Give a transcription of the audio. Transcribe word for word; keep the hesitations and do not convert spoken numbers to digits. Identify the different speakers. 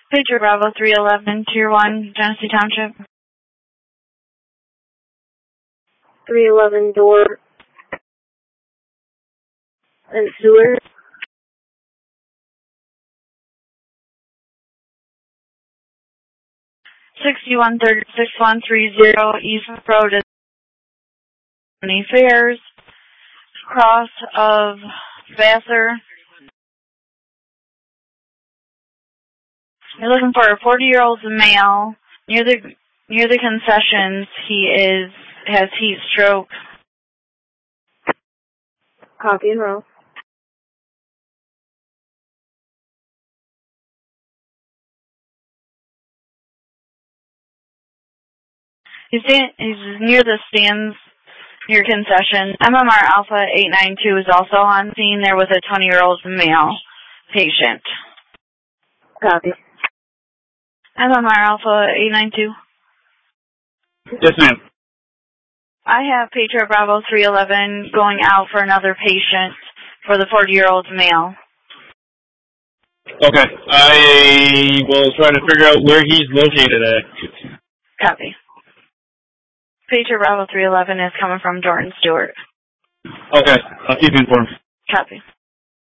Speaker 1: Pager Bravo three eleven, Tier one, Genesee Township.
Speaker 2: three eleven door and sewer.
Speaker 1: sixty-one thirty-six one three zero East Road, Disney Fairs, cross of Vassar. You're looking for a forty-year-old male near the near the concessions. He is has heat stroke.
Speaker 2: Copy and roll.
Speaker 1: He's, stand, he's near the stands near concession. M M R Alpha eight nine two is also on scene there with a twenty-year-old male patient.
Speaker 2: Copy.
Speaker 1: M M R Alpha eight nine two.
Speaker 3: Yes, ma'am.
Speaker 1: I have Pager Bravo three eleven going out for another patient for the forty-year-old male.
Speaker 3: Okay. I will try to figure out where he's located at.
Speaker 1: Copy. Pager Bravo three eleven is coming from Jordan Stewart.
Speaker 3: Okay. I'll keep you informed.
Speaker 1: Copy.